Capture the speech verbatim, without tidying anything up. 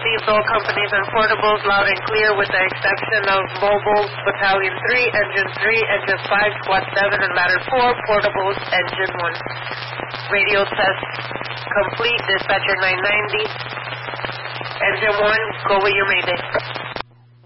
received all companies and portables loud and clear with the exception of Mobile Battalion three, Engine three, Engine five, Squad seven, and Ladder four, portables, Engine one. Radio test complete, dispatcher nine ninety. Engine one, go with your mayday.